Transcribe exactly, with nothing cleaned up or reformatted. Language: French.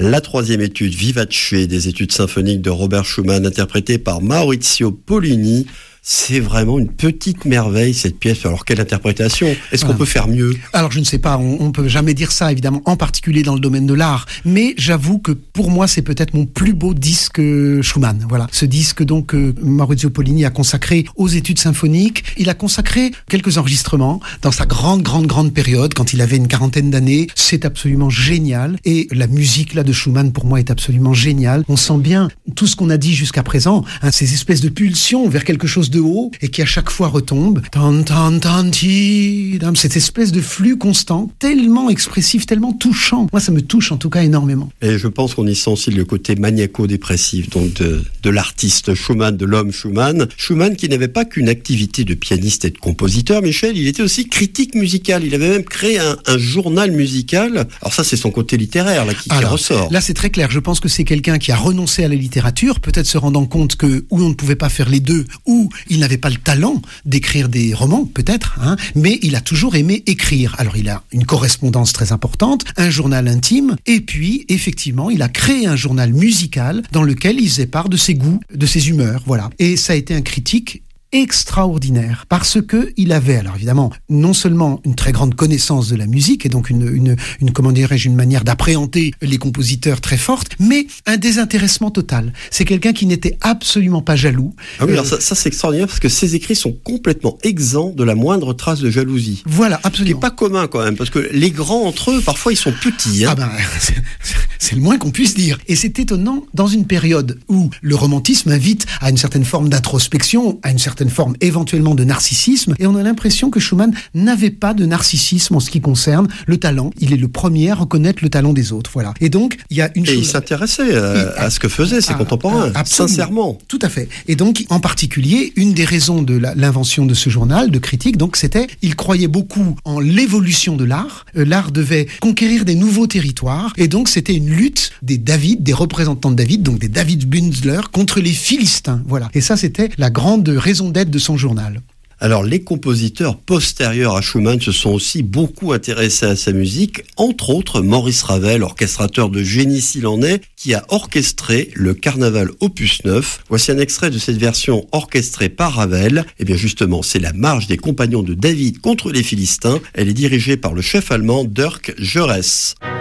La troisième étude, Vivace, des études symphoniques de Robert Schumann, interprétée par Maurizio Pollini. C'est vraiment une petite merveille, cette pièce. Alors, quelle interprétation? Est-ce qu'on Ah. peut faire mieux? Alors, je ne sais pas, on, on peut jamais dire ça, évidemment, en particulier dans le domaine de l'art. Mais j'avoue que pour moi, c'est peut-être mon plus beau disque Schumann. Voilà. Ce disque, donc, que Maurizio Pollini a consacré aux études symphoniques. Il a consacré quelques enregistrements dans sa grande, grande, grande période, quand il avait une quarantaine d'années. C'est absolument génial. Et la musique, là, de Schumann, pour moi, est absolument géniale. On sent bien tout ce qu'on a dit jusqu'à présent, hein, ces espèces de pulsions vers quelque chose de haut et qui à chaque fois retombe. Tan, tan, tan, ti, dam. Cette espèce de flux constant, tellement expressif, tellement touchant. Moi, ça me touche en tout cas énormément. Et je pense qu'on y sent aussi le côté maniaco-dépressif donc de, de l'artiste Schumann, de l'homme Schumann. Schumann qui n'avait pas qu'une activité de pianiste et de compositeur, Michel, il était aussi critique musical. Il avait même créé un, un journal musical. Alors ça, c'est son côté littéraire là, qui, qui Alors, ressort. Là, c'est très clair. Je pense que c'est quelqu'un qui a renoncé à la littérature, peut-être se rendant compte que ou on ne pouvait pas faire les deux, ou il n'avait pas le talent d'écrire des romans, peut-être, hein, mais il a toujours aimé écrire. Alors, il a une correspondance très importante, un journal intime, et puis, effectivement, il a créé un journal musical dans lequel il faisait part de ses goûts, de ses humeurs, voilà. Et ça a été un critique extraordinaire parce que il avait, alors évidemment, non seulement une très grande connaissance de la musique et donc une, une, une comment dirais-je, une manière d'appréhender les compositeurs très forte, mais un désintéressement total. C'est quelqu'un qui n'était absolument pas jaloux. Ah oui, Euh, alors ça, ça c'est extraordinaire parce que ses écrits sont complètement exempts de la moindre trace de jalousie. Voilà, Ce qui absolument. n'est pas commun quand même, parce que les grands entre eux, parfois ils sont petits. Hein. Ah ben, c'est, c'est le moins qu'on puisse dire. Et c'est étonnant, dans une période où le romantisme invite à une certaine forme d'introspection, à une certaine forme éventuellement de narcissisme, et on a l'impression que Schumann n'avait pas de narcissisme en ce qui concerne le talent. Il est le premier à reconnaître le talent des autres, voilà. Et donc, il y a une Et chose... il s'intéressait euh, Et- à ce que faisaient ses Ah, contemporains, ah, absolument. sincèrement. Tout à fait. Et donc, en particulier, une des raisons de la- l'invention de ce journal de critique, donc, c'était, il croyait beaucoup en l'évolution de l'art. Euh, l'art devait conquérir des nouveaux territoires. Et donc, c'était une lutte des David, des représentants de David, donc des David Bünzler, contre les Philistins. Voilà. Et ça, c'était la grande raison d'être de son journal. Alors, les compositeurs postérieurs à Schumann se sont aussi beaucoup intéressés à sa musique, entre autres Maurice Ravel, orchestrateur de génie s'il en est, qui a orchestré le Carnaval opus neuf. Voici un extrait de cette version orchestrée par Ravel. Et bien justement, c'est la marche des compagnons de David contre les Philistins. Elle est dirigée par le chef allemand Dirk Jörres.